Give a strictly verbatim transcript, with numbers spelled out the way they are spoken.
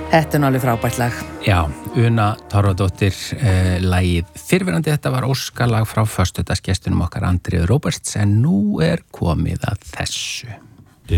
Þetta er náttúrulega frábært lag. Já, Una Torfadóttir, uh, lagið Fyrrverandi, þetta var óskalag frá föstudagsgestunum okkar Andreu Róberts, en nú er komið að þessu.